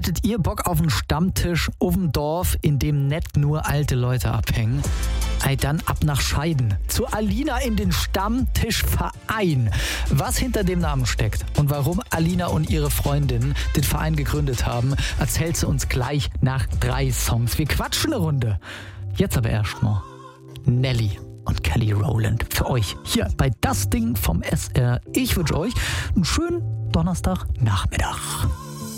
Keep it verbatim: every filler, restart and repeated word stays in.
Hättet ihr Bock auf einen Stammtisch auf dem Dorf, in dem nicht nur alte Leute abhängen? Ey, dann ab nach Scheiden. Zu Alina in den Stammtischverein. Was hinter dem Namen steckt und warum Alina und ihre Freundin den Verein gegründet haben, erzählt sie uns gleich nach drei Songs. Wir quatschen eine Runde. Jetzt aber erstmal Nelly und Kelly Rowland für euch hier bei Das Ding vom S R. Ich wünsche euch einen schönen Donnerstagnachmittag.